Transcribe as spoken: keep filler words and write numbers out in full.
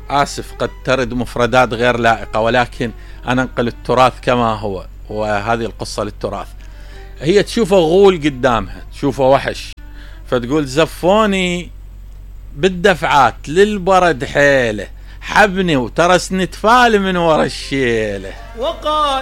آسف قد ترد مفردات غير لائقة، ولكن أنا أنقل التراث كما هو، وهذه القصة للتراث. هي تشوفه غول قدامها، تشوفه وحش، فتقول زفوني بالدفعات للبرد حيله، حبني وترى سنتفال من ورا الشيله.